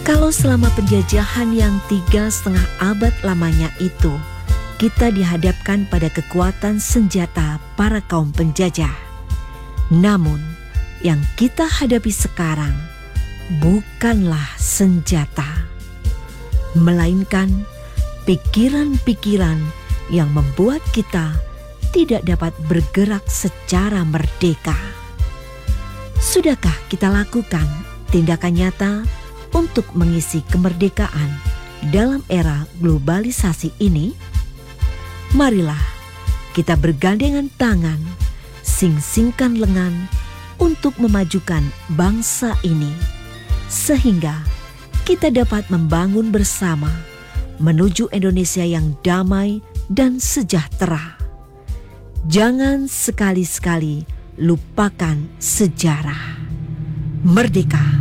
Kalau selama penjajahan yang 3,5 abad lamanya itu, kita dihadapkan pada kekuatan senjata para kaum penjajah. Namun, yang kita hadapi sekarang bukanlah senjata, melainkan pikiran-pikiran yang membuat kita tidak dapat bergerak secara merdeka. Sudahkah kita lakukan tindakan nyata untuk mengisi kemerdekaan dalam era globalisasi ini? Marilah kita bergandengan tangan, sing-singkan lengan untuk memajukan bangsa ini, sehingga kita dapat membangun bersama menuju Indonesia yang damai dan sejahtera. Jangan sekali-sekali lupakan sejarah. Merdeka!